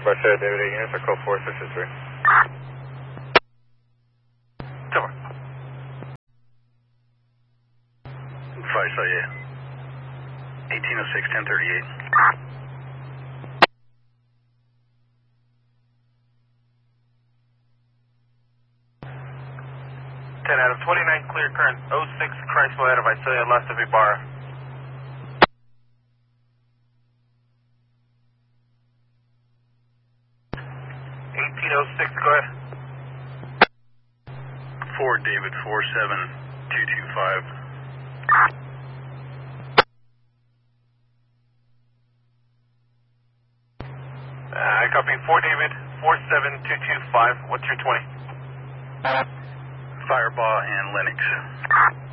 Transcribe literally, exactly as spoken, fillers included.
Marcel David eight units, I call four six six three. Cover. Five, so yeah. eighteen oh six, ten thirty-eight. ten out of twenty-nine, clear current oh six, Chrysler out of Visalia, left of Ibarra. eighteen oh six, go ahead. four, David, four seven two two five. Uh, I copy four, David, four seven two two five. What's your twenty? Fireball and Lennox.